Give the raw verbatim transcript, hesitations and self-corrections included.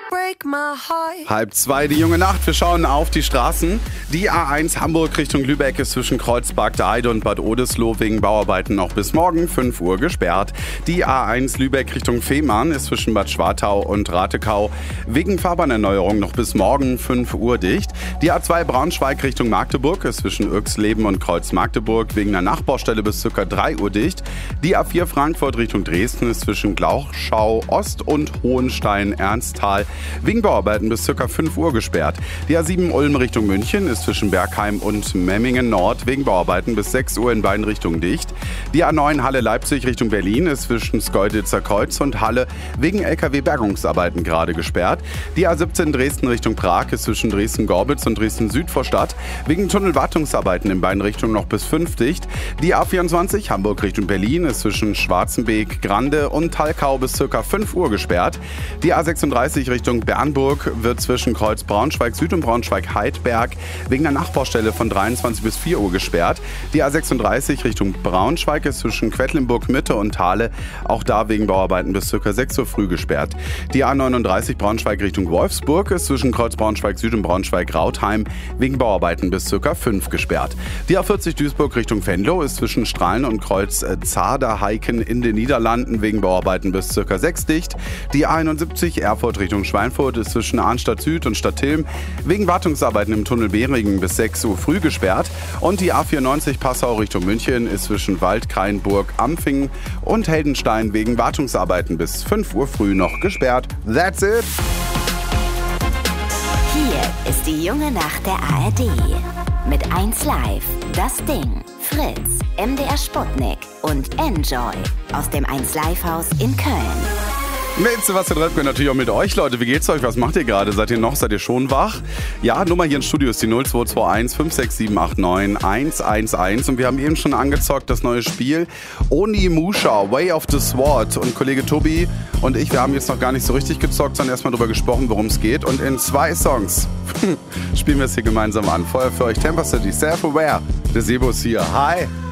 break my heart. Halb zwei, die junge Nacht. Wir schauen auf die Straßen. Die A eins Hamburg Richtung Lübeck ist zwischen Kreuzberg der Heide und Bad Oldesloe wegen Bauarbeiten noch bis morgen fünf Uhr gesperrt. Die A eins Lübeck Richtung Fehmarn ist zwischen Bad Schwartau und Ratekau wegen Fahrbahnerneuerung noch bis morgen fünf Uhr dicht. Die A zwei Braunschweig Richtung Magdeburg ist zwischen Uexleben und Kreuz Magdeburg wegen einer Nachbaustelle bis ca. drei Uhr dicht. Die A vier Frankfurt Richtung Dresden ist zwischen Glauchschau Ost und Hohenstein-Ernsthal wegen Bauarbeiten bis ca. fünf Uhr gesperrt. Die A sieben Ulm Richtung München ist zwischen Bergheim und Memmingen Nord wegen Bauarbeiten bis sechs Uhr in beiden Richtungen dicht. Die A neun Halle Leipzig Richtung Berlin ist zwischen Schkeuditzer Kreuz und Halle wegen L K W-Bergungsarbeiten gerade gesperrt. Die A siebzehn Dresden Richtung Prag ist zwischen Dresden-Gorbitz und Dresden-Südvorstadt wegen Tunnelwartungsarbeiten in beiden Richtungen noch bis fünf dicht. Die A vierundzwanzig Hamburg Richtung Berlin ist zwischen Schwarzenbeek, Grande und Talkau bis ca. fünf Uhr gesperrt. Die A sechsunddreißig Richtung Bernburg wird zwischen Kreuz Braunschweig Süd und Braunschweig Heidberg wegen der Nachbaustelle von dreiundzwanzig bis vier Uhr gesperrt. Die A sechsunddreißig Richtung Braunschweig ist zwischen Quedlinburg Mitte und Thale auch da wegen Bauarbeiten bis ca. sechs Uhr früh gesperrt. Die A neununddreißig Braunschweig Richtung Wolfsburg ist zwischen Kreuz Braunschweig Süd und Braunschweig Rautheim wegen Bauarbeiten bis ca. fünf gesperrt. Die A vierzig Duisburg Richtung Venlo ist zwischen Strahlen und Kreuz Zaderheiken in den Niederlanden wegen Bauarbeiten bis ca. sechs dicht. Die A einundsiebzig Erfurt Richtung Schweinfurt ist zwischen Arnstadt Süd und Stadtilm wegen Wartungsarbeiten im Tunnel Behringen bis sechs Uhr früh gesperrt. Und die A vierundneunzig Passau Richtung München ist zwischen Waldkraienburg, Ampfingen und Heldenstein wegen Wartungsarbeiten bis fünf Uhr früh noch gesperrt. That's it! Hier ist die junge Nacht der A R D. Mit eins Live, Das Ding, Fritz, M D R Sputnik und Enjoy aus dem eins Live Haus in Köln. Mit Sebastian Röpke natürlich auch mit euch, Leute. Wie geht's euch? Was macht ihr gerade? Seid ihr noch? Seid ihr schon wach? Ja, Nummer hier im Studio ist die null zwei zwei eins fünf sechs sieben acht neun eins eins eins. Und wir haben eben schon angezockt das neue Spiel Onimusha, Way of the Sword. Und Kollege Tobi und ich, wir haben jetzt noch gar nicht so richtig gezockt, sondern erstmal darüber gesprochen, worum es geht. Und in zwei Songs spielen wir es hier gemeinsam an. Vorher für euch Temper City, Self-Aware. Der Sebo ist hier. Hi!